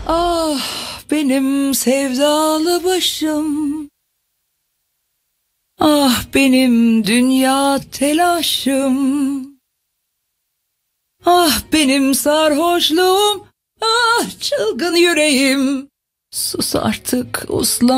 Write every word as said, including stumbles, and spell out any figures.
Ah benim sevdalı başım, ah benim dünya telaşım, ah benim sarhoşluğum, ah çılgın yüreğim. Sus artık uslan.